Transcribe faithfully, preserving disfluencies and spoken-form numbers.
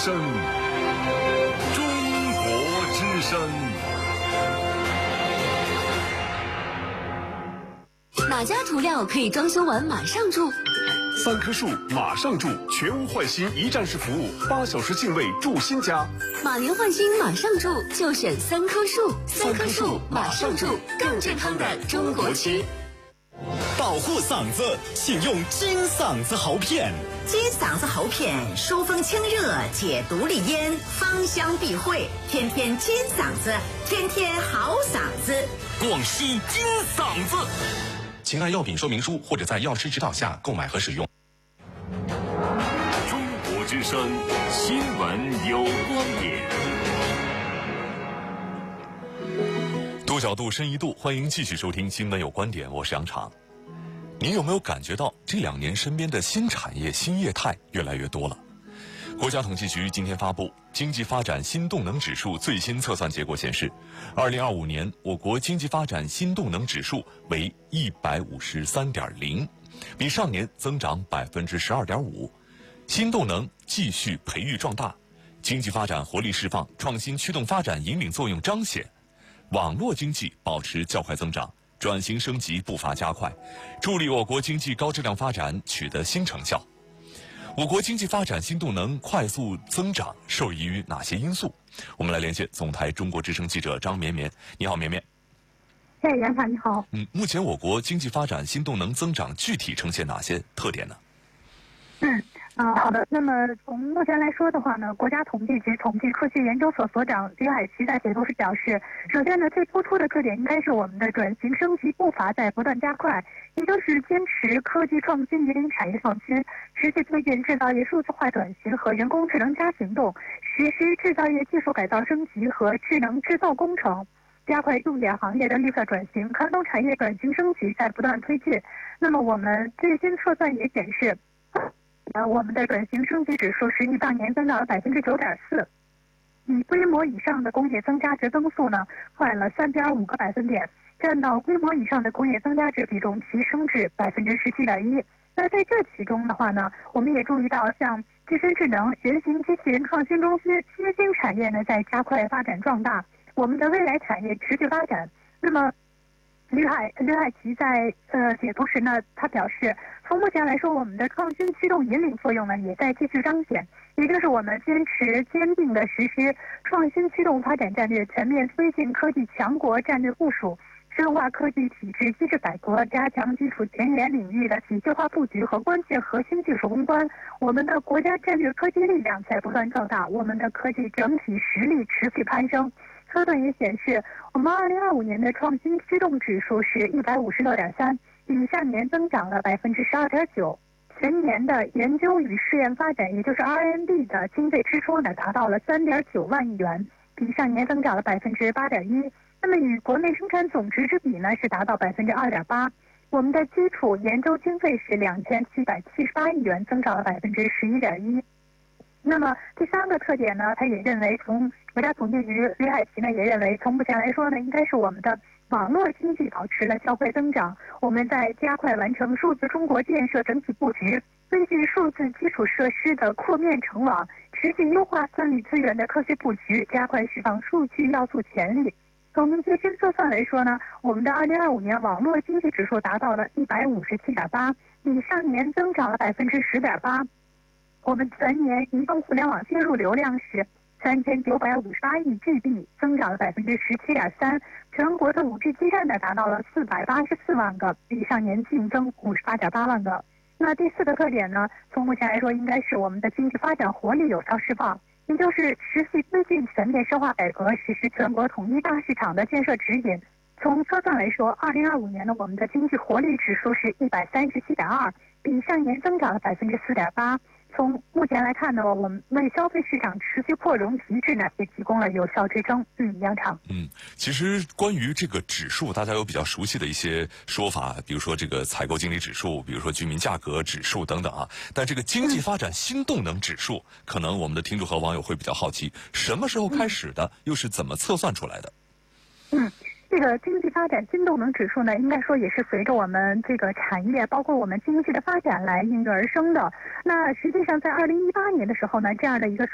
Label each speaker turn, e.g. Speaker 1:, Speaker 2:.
Speaker 1: 声，中国之声。
Speaker 2: 哪家涂料可以装修完马上住？
Speaker 1: 三棵树马上住，全屋换新一站式服务，八小时净位住新家。
Speaker 2: 马年换新马上住，就选三棵树。三棵树马上住，更健康的中国区。
Speaker 3: 保护嗓子，请用金嗓子喉片。
Speaker 4: 金嗓子喉片疏风清热，解毒利咽，芳香避秽，天天金嗓子，天天好嗓子。
Speaker 3: 广西金嗓子。请按药品说明书或者在药师指导下购买和使用。
Speaker 1: 中国之声新闻有观点。
Speaker 5: 多角度深一度，欢迎继续收听新闻有观点，我是杨常。您有没有感觉到这两年身边的新产业新业态越来越多了？国家统计局今天发布经济发展新动能指数最新测算结果显示，二零二五年我国经济发展新动能指数为一百五十三点零，比上年增长百分之十二点五。新动能继续培育壮大，经济发展活力释放，创新驱动发展引领作用彰显，网络经济保持较快增长，转型升级步伐加快，助力我国经济高质量发展取得新成效。我国经济发展新动能快速增长受益于哪些因素？我们来连线总台中国之声记者张绵绵。你好，绵绵。
Speaker 6: 哎，杨厂你好。
Speaker 5: 嗯，目前我国经济发展新动能增长具体呈现哪些特点呢？
Speaker 6: 嗯。啊、呃，好的。那么从目前来说的话呢，国家统计局统计科学研究所所长李海奇在解读时表示，首先呢，最突出的特点应该是我们的转型升级步伐在不断加快，也就是坚持科技创新引领产业创新，持续推进制造业数字化转型和人工智能加行动，实施制造业技术改造升级和智能制造工程，加快重点行业的绿色转型，传统产业转型升级在不断推进。那么我们最新测算也显示，呃，我们的转型升级指数是一八年增长了百分之九点四，以规模以上的工业增加值增速呢，快了三点五个百分点，占到规模以上的工业增加值比重提升至百分之十七点一。那在这其中的话呢，我们也注意到，像自身智能、人形机器人创新中心新兴产业呢，在加快发展壮大，我们的未来产业持续发展。那么，吕海吕海奇在呃解读时呢，他表示，从目前来说，我们的创新驱动引领作用呢，也在继续彰显。也就是我们坚持坚定的实施创新驱动发展战略，全面推进科技强国战略部署，深化科技体制机制改革，加强基础前沿领域的体系化布局和关键核心技术攻关。我们的国家战略科技力量在不断壮大，我们的科技整体实力持续攀升。测算也显示，我们二零二五年的创新驱动指数是一百五十六点三，比上年增长了百分之十二点九。全年的研究与试验发展，也就是 R and D 的经费支出呢，达到了三点九万亿元，比上年增长了百分之八点一。那么与国内生产总值之比呢，是达到百分之二点八。我们的基础研究经费是两千七百七十八亿元，增长了百分之十一点一。那么第三个特点呢，他也认为，从国家统计局吕海奇呢也认为，从目前来说呢，应该是我们的网络经济保持了较快增长，我们在加快完成数字中国建设整体布局，根据数字基础设施的扩面成网，持续优化算力资源的科学布局，加快释放数据要素潜力。从最新测算来说呢，我们的二零二五年网络经济指数达到了一百五十七点八，比上年增长了百分之十点八。我们全年移动互联网接入流量是三千九百五十八亿 G B， 增长了百分之十七点三。全国的 五 G 基站呢达到了四百八十四万个，比上年净增五十八点八万个。那第四个特点呢，从目前来说，应该是我们的经济发展活力有效释放，也就是持续推进全面深化改革，实施全国统一大市场的建设指引。从测算来说，二零二五年呢，我们的经济活力指数是一百三十七点二，比上年增长了百分之四点八。从目前来看呢，我们为消费市场持续扩容提质呢，也提供了有效支撑。嗯，杨厂。
Speaker 5: 嗯，其实关于这个指数，大家有比较熟悉的一些说法，比如说这个采购经理指数，比如说居民价格指数等等啊。但这个经济发展新动能指数，可能我们的听众和网友会比较好奇，什么时候开始的，又是怎么测算出来的？
Speaker 6: 嗯。这个经济发展新动能指数呢，应该说也是随着我们这个产业，包括我们经济的发展来应运而生的。那实际上在二零一八年的时候呢，这样的一个